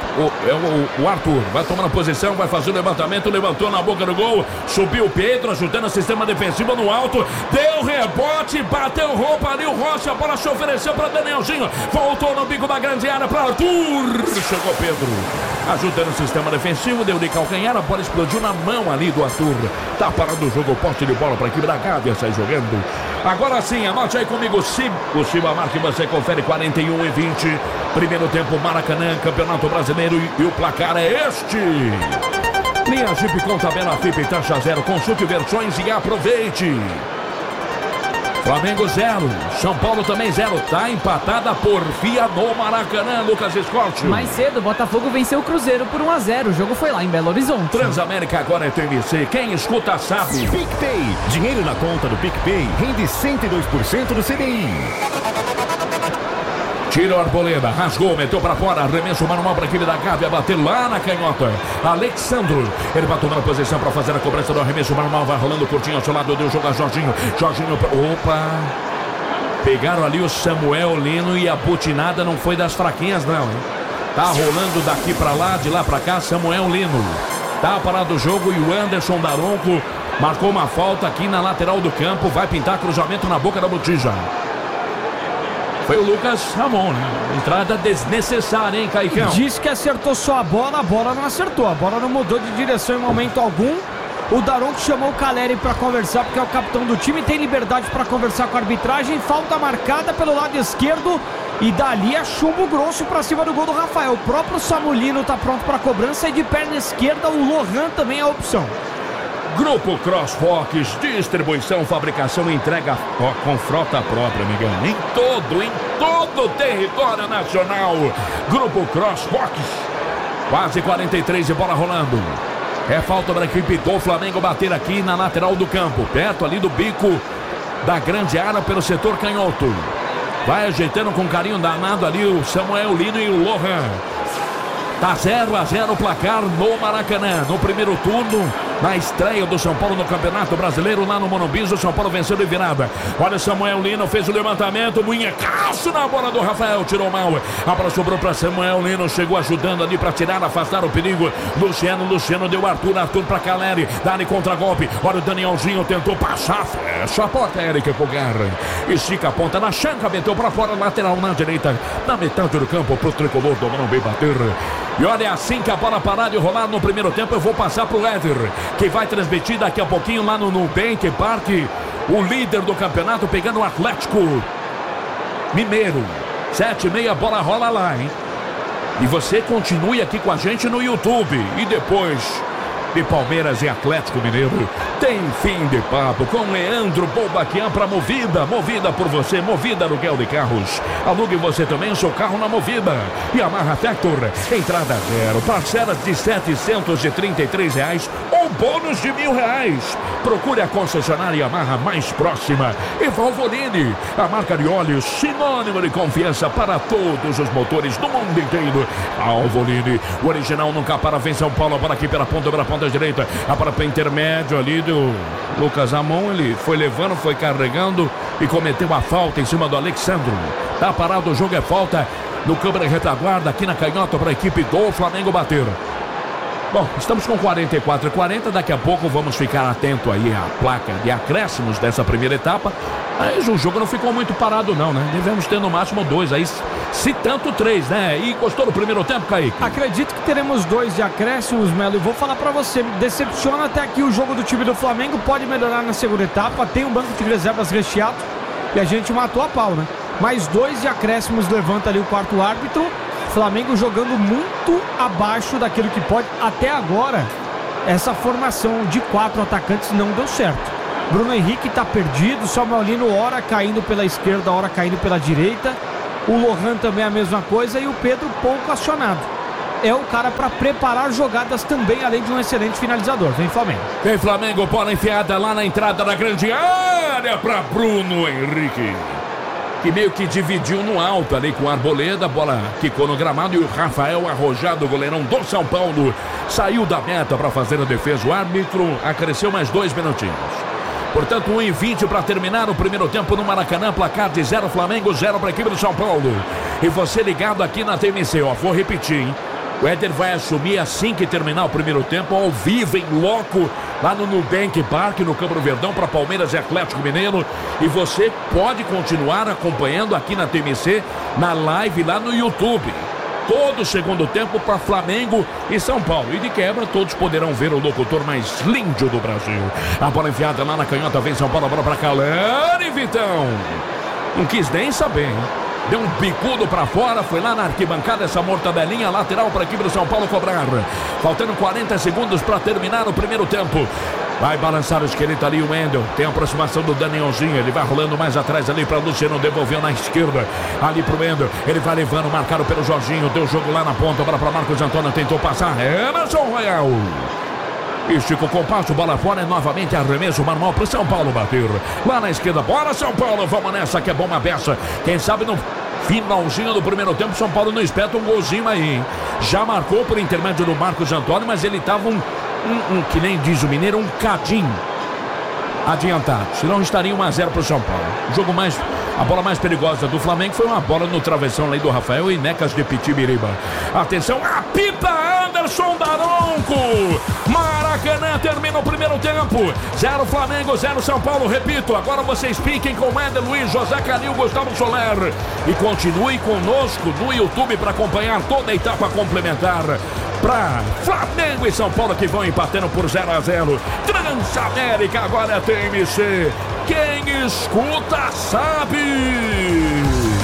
Speaker 2: o Arthur, vai tomando posição, vai fazer o levantamento, levantou na boca do gol, subiu o Pedro, ajudando o sistema defensivo no alto, deu rebote, bateu roupa ali o Rossi, a bola se ofereceu para Danielzinho, voltou no bico da grande área para Arthur, chegou Pedro, ajudando o sistema defensivo, deu de calcanhar, a bola explodiu na mão ali do Arthur, tá parando o jogo, poste de bola para a equipe da Gávea, sai jogando, agora sim, anote aí comigo, o Cibamar que você confere 41-20, primeiro tempo, Maracanã, Campeonato Brasileiro e o placar é este. Minha Jeep com tabela FIP taxa zero, consulte versões e aproveite. Flamengo 0, São Paulo também 0, tá empatada por via no Maracanã, Lucas Escorte.
Speaker 3: Mais cedo, Botafogo venceu o Cruzeiro por 1-0, o jogo foi lá em Belo Horizonte.
Speaker 2: Transamérica agora é TMC, quem escuta sabe.
Speaker 4: PicPay, dinheiro na conta do PicPay rende 102% do CDI.
Speaker 2: Tira o Arboleda, rasgou, meteu pra fora, arremesso manual pra equipe da Gávea, bateu lá na canhota. Alexandro, ele vai tomando posição pra fazer a cobrança do arremesso manual, vai rolando curtinho ao seu lado, deu jogo a Jorginho. Jorginho, opa! Pegaram ali o Samuel Lino e a butinada não foi das fraquinhas não, hein? Tá rolando daqui pra lá, de lá pra cá, Samuel Lino. Tá parado o jogo e o Anderson Daronco marcou uma falta aqui na lateral do campo, vai pintar cruzamento na boca da botija. Foi o Lucas Ramon, né? Entrada desnecessária, hein, Caicão?
Speaker 1: Disse que acertou só a bola não acertou. A bola não mudou de direção em momento algum. O Daronco chamou o Caleri para conversar, porque é o capitão do time, tem liberdade para conversar com a arbitragem. Falta marcada pelo lado esquerdo. E dali é chumbo grosso para cima do gol do Rafael. O próprio Samulino tá pronto para cobrança e de perna esquerda o Lohan também é a opção.
Speaker 2: Grupo CrossFox, distribuição, fabricação e entrega com frota própria, amigão. Em todo o território nacional. Grupo CrossFox. Quase 43 de bola rolando. É falta para a equipe do Flamengo bater aqui na lateral do campo. Perto ali do bico da grande área pelo setor canhoto. Vai ajeitando com carinho danado ali o Samuel Lino e o Lohan. Tá 0-0 o placar no Maracanã. No primeiro turno, na estreia do São Paulo no Campeonato Brasileiro, lá no Morumbi, o São Paulo venceu de virada. Olha, Samuel Lino fez o levantamento, munhecaço na bola do Rafael, tirou mal. A bola sobrou para Samuel Lino, chegou ajudando ali para tirar, afastar o perigo. Luciano deu Arthur para Caleri, dá-lhe contra-golpe. Olha, o Danielzinho tentou passar, fecha a porta, Eric Pulgar. Estica a ponta na chanca, meteu para fora, lateral na direita, na metade do campo pro tricolor do Morumbi bater. E olha, assim que a bola parar de rolar no primeiro tempo, eu vou passar pro Éder, que vai transmitir daqui a pouquinho lá no Nubank Park, o líder do campeonato, pegando o Atlético Mineiro. 7h30, bola rola lá, hein? E você continue aqui com a gente no YouTube. E depois de Palmeiras e Atlético Mineiro. Tem fim de papo com Leandro Bolbaquian para Movida. Movida por você, Movida aluguel de carros. Alugue você também o seu carro na Movida. Yamaha Factor, entrada zero, parcelas de R$ 733 ou bônus de R$ 1.000. Procure a concessionária Yamaha mais próxima. E Valvoline, a marca de óleos sinônimo de confiança para todos os motores do mundo inteiro. Valvoline, o original nunca para, vem São Paulo, agora aqui pela ponta direita, a para o intermédio ali do Lucas Ramon, ele foi levando, foi carregando e cometeu a falta em cima do Alexandro. Tá parado, o jogo é falta no câmera retaguarda aqui na canhota para a equipe do Flamengo bater. Bom, estamos com 44-40, daqui a pouco vamos ficar atento aí à placa de acréscimos dessa primeira etapa. Mas o jogo não ficou muito parado não, né? Devemos ter no máximo 2 aí, se tanto 3, né? E gostou do primeiro tempo, Kaique?
Speaker 1: Acredito que teremos 2 de acréscimos, Melo, e vou falar pra você, decepciona até aqui o jogo do time do Flamengo, pode melhorar na segunda etapa, tem um banco de reservas recheado e a gente matou a pau, né? Mais 2 de acréscimos levanta ali o quarto árbitro. Flamengo jogando muito abaixo daquilo que pode. Até agora, essa formação de 4 atacantes não deu certo. Bruno Henrique tá perdido, Samuel Lino ora caindo pela esquerda, ora caindo pela direita. O Lohan também a mesma coisa e o Pedro pouco acionado. É o cara para preparar jogadas também, além de um excelente finalizador. Vem Flamengo.
Speaker 2: Vem Flamengo, bola enfiada lá na entrada da grande área para Bruno Henrique, que meio que dividiu no alto ali com a Arboleda, a bola quicou no gramado e o Rafael Arrojado, goleirão do São Paulo, saiu da meta para fazer a defesa. O árbitro acresceu mais 2 minutinhos. Portanto, 1:20 para terminar o primeiro tempo no Maracanã, placar de 0 Flamengo, 0 para a equipe do São Paulo. E você ligado aqui na TMC, ó, vou repetir, hein? O Éder vai assumir assim que terminar o primeiro tempo, ao vivo, em loco, lá no Nubank Park, no Campo Verdão, para Palmeiras e Atlético Mineiro. E você pode continuar acompanhando aqui na TMC, na live lá no YouTube. Todo o segundo tempo para Flamengo e São Paulo. E de quebra, todos poderão ver o locutor mais lindo do Brasil. A bola enfiada lá na canhota, vem São Paulo, a bola para Calani, Vitão. Não quis nem saber, hein? Deu um bicudo pra fora, foi lá na arquibancada essa mortadelinha lateral para a equipe do São Paulo cobrar. Faltando 40 segundos para terminar o primeiro tempo. Vai balançar o esqueleto ali o Wendel. Tem a aproximação do Danielzinho. Ele vai rolando mais atrás ali para Luciano. Devolveu na esquerda. Ali pro Wendel. Ele vai levando, marcado pelo Jorginho. Deu jogo lá na ponta. Agora para Marcos Antônio. Tentou passar. Emerson Royal. Estica o compasso, bola fora, novamente arremesso manual para São Paulo bater. Lá na esquerda, bora São Paulo, vamos nessa que é bom uma beça. Quem sabe no finalzinho do primeiro tempo, São Paulo não espeta um golzinho aí, hein? Já marcou por intermédio do Marcos Antônio, mas ele tava que nem diz o mineiro, um cadinho adiantado. Senão estaria 1-0 para o São Paulo. O jogo a bola mais perigosa do Flamengo foi uma bola no travessão ali do Rafael e Necas de Pitibiriba. Atenção, apita Anderson Daronco. Maracanã termina o primeiro tempo. 0 Flamengo, 0 São Paulo. Repito, agora vocês fiquem com Éder Luiz, José Calil, Gustavo Soler. E continue conosco no YouTube para acompanhar toda a etapa complementar. Para Flamengo e São Paulo que vão empatando por 0-0. Transamérica agora é TMC. Quem escuta sabe.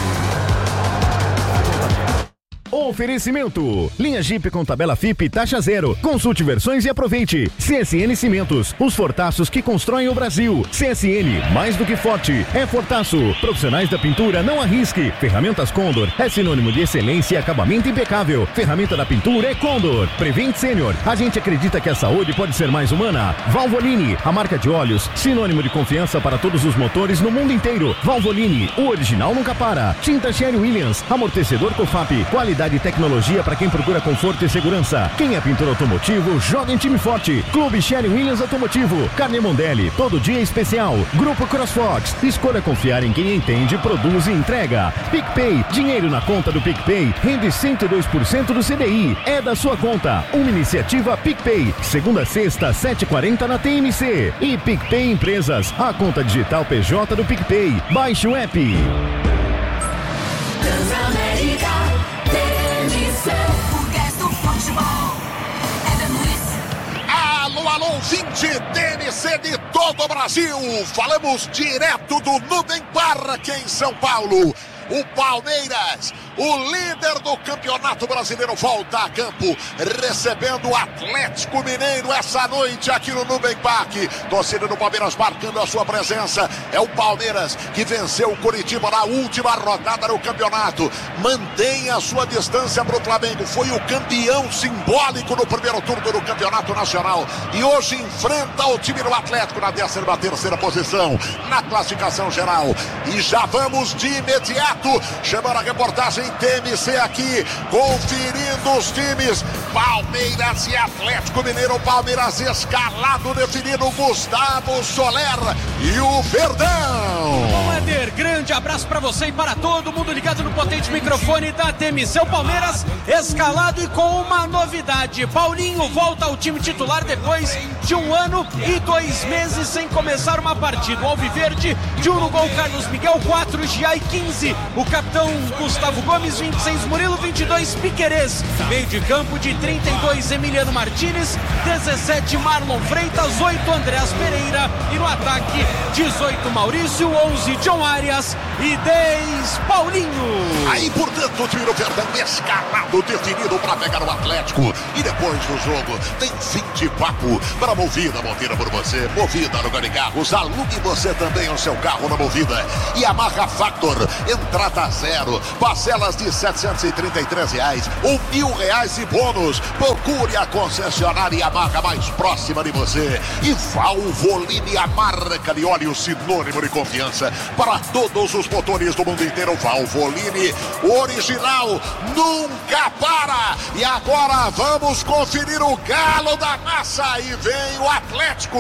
Speaker 4: Oferecimento: linha Jeep com tabela FIP taxa zero. Consulte versões e aproveite. CSN Cimentos, os fortaços que constroem o Brasil. CSN, mais do que forte, é fortaço. Profissionais da pintura, não arrisque. Ferramentas Condor é sinônimo de excelência e acabamento impecável. Ferramenta da pintura é Condor. Prevent Senior, a gente acredita que a saúde pode ser mais humana. Valvoline, a marca de óleos, sinônimo de confiança para todos os motores no mundo inteiro. Valvoline, o original nunca para. Tinta Sherry Williams, amortecedor COFAP, qualidade e tecnologia para quem procura conforto e segurança. Quem é pintor automotivo, joga em time forte. Clube Sherry Williams Automotivo. Carne Mondelli, todo dia especial. Grupo CrossFox, escolha confiar em quem entende, produz e entrega. PicPay, dinheiro na conta do PicPay, rende 102% do CDI. É da sua conta. Uma iniciativa PicPay. Segunda a sexta, 7h40 na TMC. E PicPay Empresas, a conta digital PJ do PicPay. Baixe o app.
Speaker 5: Alô, ouvinte TNC de todo o Brasil. Falamos direto do Nubank Park em São Paulo. O Palmeiras o líder do Campeonato Brasileiro volta a campo, recebendo o Atlético Mineiro essa noite aqui no Nubank Park. Torcida do Palmeiras marcando a sua presença. É o Palmeiras que venceu o Coritiba na última rodada do campeonato. Mantém a sua distância para o Flamengo. Foi o campeão simbólico no primeiro turno do Campeonato Nacional. E hoje enfrenta o time do Atlético na 13ª posição na classificação geral. E já vamos de imediato chamando a reportagem TMC aqui, conferindo os times Palmeiras e Atlético Mineiro. Palmeiras escalado definido, Gustavo Soler e o Verdão.
Speaker 6: Bom, Éder, grande abraço para você e para todo mundo ligado no potente microfone da TMC. O Palmeiras escalado e com uma novidade. Paulinho volta ao time titular depois de 1 ano e 2 meses sem começar uma partida. O Alviverde, de 1 no gol, Carlos Miguel, 4, Giai, 15. O capitão Gustavo Gomes, 26, Murilo, 22, Piquerez. Meio de campo de 32, Emiliano Martínez, 17, Marlon Freitas, 8, Andreas Pereira. E no ataque, 18, Maurício, 11, John Arias e 10, Paulinho.
Speaker 5: Aí, portanto, o time do Verdão escalado, definido para pegar o Atlético. E depois do jogo, tem fim de papo para a Movida por você. Movida no Carros, alugue você também o seu carro na Movida. E a Yamaha Factor, entrada zero, parcelas de R$ 733 ou R$1.000 e bônus. Procure a concessionária Yamaha mais próxima de você. E Valvoline, a marca de óleo sinônimo de confiança para todos os motores do mundo inteiro. Valvoline, original, nunca para. E agora vamos conferir o galo da massa. E vem o Atlético.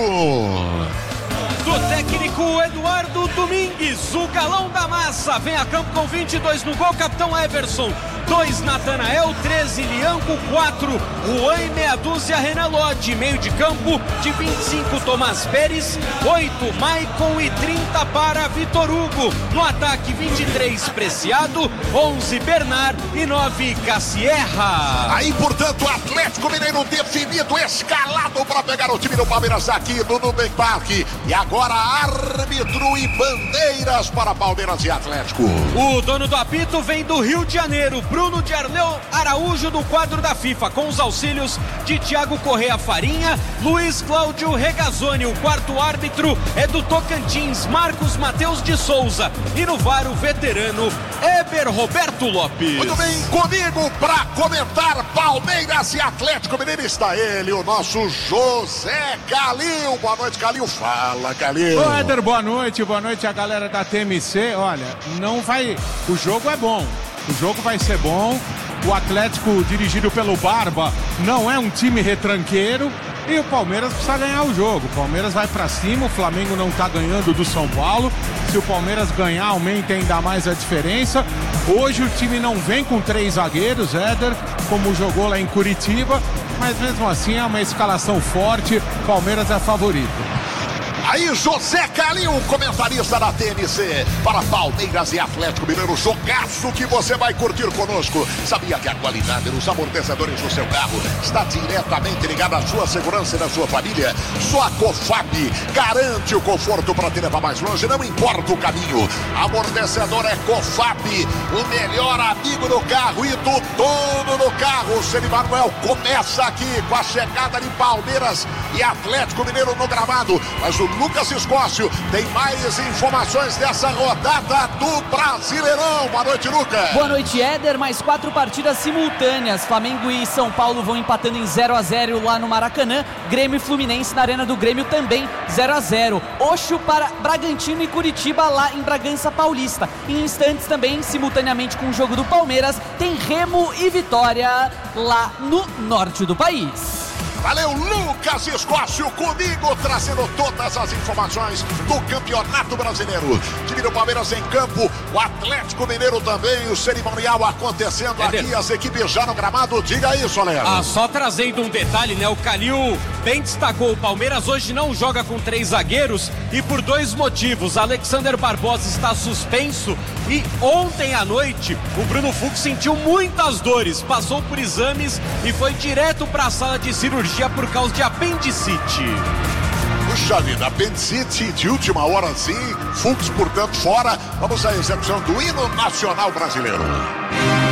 Speaker 6: Do técnico Eduardo Domingues, o galão da massa, vem a campo com 22 no gol, capitão Everson, 2 Natanael, 13 Lianco, 4 Juan e meia dúzia Renan Lodge, meio de campo de 25 Tomás Pérez, 8 Maicon e 30 para Vitor Hugo, no ataque 23 Preciado, 11 Bernard e 9 Cassierra.
Speaker 5: Aí, portanto, o Atlético Mineiro definido, escalado para pegar o time do Palmeiras aqui no Nubank Park. E agora árbitro e bandeiras para Palmeiras e Atlético.
Speaker 6: O dono do apito vem do Rio de Janeiro, Bruno de Arleu Araújo, do quadro da FIFA, com os auxílios de Thiago Correa Farinha, Luiz Cláudio Regazzoni. O quarto árbitro é do Tocantins, Marcos Mateus de Souza. E no VAR, o veterano Eber Roberto Lopes.
Speaker 5: Muito bem, comigo para comentar Palmeiras e Atlético Mineiro está ele, o nosso José Calil. Boa noite, Calil. Fala, Calil.
Speaker 7: Ô, Éder, boa noite a galera da TMC. Olha, não vai... O jogo é bom. O jogo vai ser bom. O Atlético, dirigido pelo Barba, não é um time retranqueiro. E o Palmeiras precisa ganhar o jogo. O Palmeiras vai pra cima, o Flamengo não tá ganhando do São Paulo. Se o Palmeiras ganhar, aumenta ainda mais a diferença. Hoje o time não vem com 3 zagueiros, Éder, como jogou lá em Curitiba. Mas mesmo assim é uma escalação forte. O Palmeiras é favorito.
Speaker 5: Aí, José Calil, comentarista da TNC, para Palmeiras e Atlético Mineiro, jogaço que você vai curtir conosco. Sabia que a qualidade dos amortecedores do seu carro está diretamente ligada à sua segurança e da sua família? Só a Cofap garante o conforto para te levar mais longe, não importa o caminho. Amortecedor é Cofap, o melhor amigo do carro e do dono do carro. Ceni Manuel começa aqui com a chegada de Palmeiras e Atlético Mineiro no gramado, mas o Lucas Escócio tem mais informações dessa rodada do Brasileirão. Boa noite, Lucas.
Speaker 3: Boa noite, Éder. Mais 4 partidas simultâneas. Flamengo e São Paulo vão empatando em 0-0 lá no Maracanã. Grêmio e Fluminense na Arena do Grêmio também 0-0. Oxo para Bragantino e Curitiba lá em Bragança Paulista. Em instantes também, simultaneamente com o jogo do Palmeiras, tem Remo e Vitória lá no norte do país.
Speaker 5: Valeu, Lucas Escócio, comigo, trazendo todas as informações do Campeonato Brasileiro. Time do Palmeiras em campo, o Atlético Mineiro também, o cerimonial acontecendo aqui, as equipes já no gramado. Diga aí, Soler.
Speaker 6: Só trazendo um detalhe, né? O Calil bem destacou, o Palmeiras hoje não joga com 3 zagueiros e por 2 motivos. Alexander Barbosa está suspenso e ontem à noite o Bruno Fux sentiu muitas dores, passou por exames e foi direto para a sala de cirurgia por causa de apendicite.
Speaker 5: Puxa vida, apendicite de última hora sim, Fux, portanto, fora. Vamos à execução do hino nacional brasileiro.